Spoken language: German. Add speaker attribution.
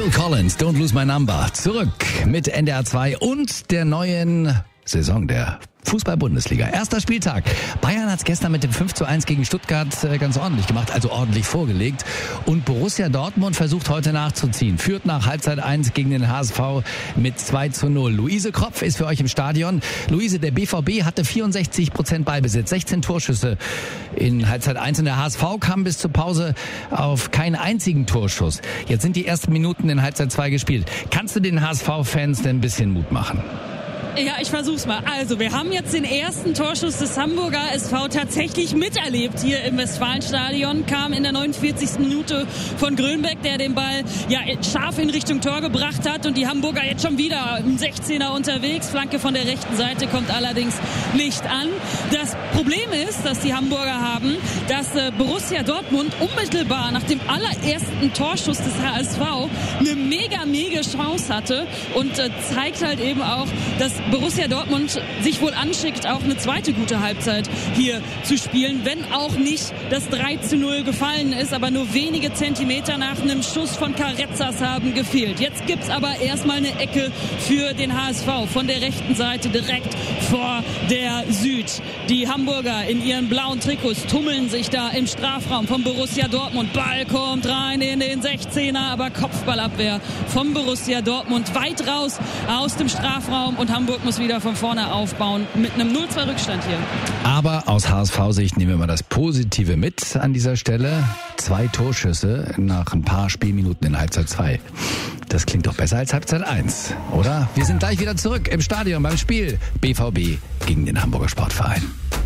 Speaker 1: Phil Collins, Don't Lose My Number. Zurück mit NDR 2 und der neuen Saison der Fußball-Bundesliga. Erster Spieltag. Bayern hat es gestern mit dem 5:1 gegen Stuttgart ganz ordentlich gemacht, also ordentlich vorgelegt. Und Borussia Dortmund versucht heute nachzuziehen. Führt nach Halbzeit 1 gegen den HSV mit 2:0. Luise Kropf ist für euch im Stadion. Luise, der BVB hatte 64% Ballbesitz, 16 Torschüsse in Halbzeit 1 und der HSV kam bis zur Pause auf keinen einzigen Torschuss. Jetzt sind die ersten Minuten in Halbzeit 2 gespielt. Kannst du den HSV-Fans denn ein bisschen Mut machen?
Speaker 2: Ja, ich versuch's mal. Also, wir haben jetzt den ersten Torschuss des Hamburger SV tatsächlich miterlebt hier im Westfalenstadion. Kam in der 49. Minute von Grönbeck, der den Ball scharf in Richtung Tor gebracht hat. Und die Hamburger jetzt schon wieder im 16er unterwegs. Flanke von der rechten Seite kommt allerdings nicht an. Das Problem ist, dass die Hamburger haben, dass Borussia Dortmund unmittelbar nach dem allerersten Torschuss des HSV eine mega Chance hatte. Und zeigt halt eben auch, dass Borussia Dortmund sich wohl anschickt, auch eine zweite gute Halbzeit hier zu spielen, wenn auch nicht das 3:0 gefallen ist, aber nur wenige Zentimeter nach einem Schuss von Carrezzas haben gefehlt. Jetzt gibt's aber erstmal eine Ecke für den HSV von der rechten Seite direkt vor der Süd. Die Hamburger in ihren blauen Trikots tummeln sich da im Strafraum von Borussia Dortmund. Ball kommt rein in den 16er, aber Kopfballabwehr von Borussia Dortmund weit raus aus dem Strafraum und Hamburg muss wieder von vorne aufbauen mit einem 0:2 Rückstand hier.
Speaker 1: Aber aus HSV-Sicht nehmen wir mal das Positive mit an dieser Stelle. 2 Torschüsse nach ein paar Spielminuten in Halbzeit 2. Das klingt doch besser als Halbzeit 1, oder? Wir sind gleich wieder zurück im Stadion beim Spiel BVB gegen den Hamburger Sportverein.